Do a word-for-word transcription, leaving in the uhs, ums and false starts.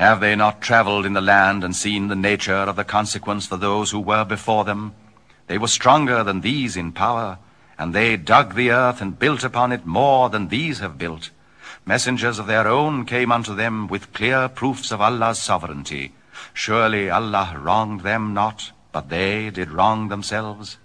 Have they not traveled in the land and seen the nature of the consequence for those who were before them? They were stronger than these in power, and they dug the earth and built upon it more than these have built. Messengers of their own came unto them with clear proofs of Allah's sovereignty. Surely Allah wronged them not, but they did wrong themselves.